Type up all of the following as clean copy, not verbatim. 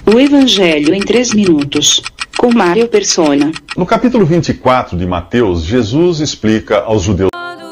O Evangelho em 3 minutos, com Mário Persona. No capítulo 24 de Mateus, Jesus explica aos judeus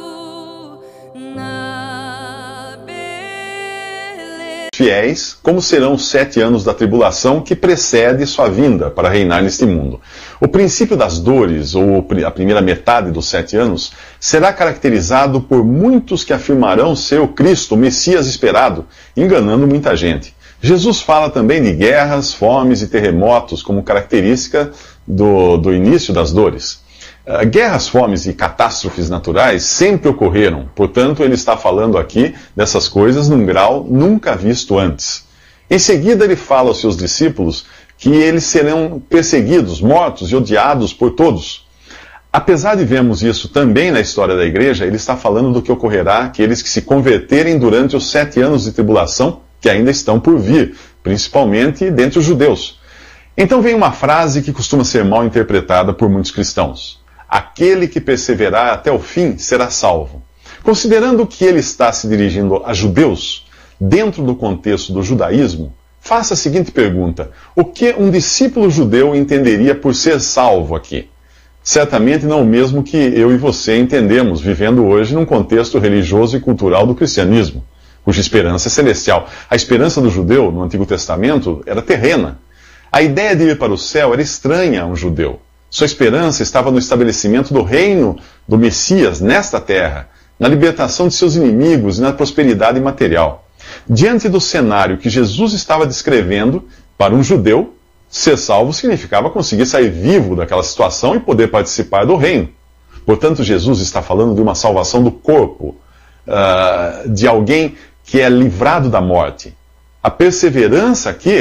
fiéis como serão os 7 anos da tribulação que precede sua vinda para reinar neste mundo. O princípio das dores, ou a primeira metade dos 7 anos, será caracterizado por muitos que afirmarão ser o Cristo, o Messias esperado, enganando muita gente. Jesus fala também de guerras, fomes e terremotos como característica do início das dores. Guerras, fomes e catástrofes naturais sempre ocorreram, portanto ele está falando aqui dessas coisas num grau nunca visto antes. Em seguida ele fala aos seus discípulos que eles serão perseguidos, mortos e odiados por todos. Apesar de vermos isso também na história da igreja, ele está falando do que ocorrerá àqueles que se converterem durante os 7 anos de tribulação que ainda estão por vir, principalmente dentre os judeus. Então vem uma frase que costuma ser mal interpretada por muitos cristãos. Aquele que perseverar até o fim será salvo. Considerando que ele está se dirigindo a judeus, dentro do contexto do judaísmo, faça a seguinte pergunta: o que um discípulo judeu entenderia por ser salvo aqui? Certamente não o mesmo que eu e você entendemos, vivendo hoje num contexto religioso e cultural do cristianismo, cuja esperança é celestial. A esperança do judeu, no Antigo Testamento, era terrena. A ideia de ir para o céu era estranha a um judeu. Sua esperança estava no estabelecimento do reino do Messias nesta terra, na libertação de seus inimigos e na prosperidade material. Diante do cenário que Jesus estava descrevendo, para um judeu, ser salvo significava conseguir sair vivo daquela situação e poder participar do reino. Portanto, Jesus está falando de uma salvação do corpo, de alguém que é livrado da morte. A perseverança aqui